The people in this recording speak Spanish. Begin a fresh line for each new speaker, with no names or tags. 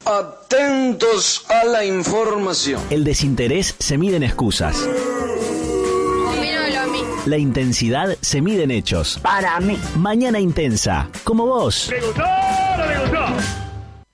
Atentos a la información.
El desinterés se mide en excusas.
Opino lo mismo.
La intensidad se mide en hechos.
Para mí.
Mañana intensa, como vos.
¿Le gustó o no le gustó?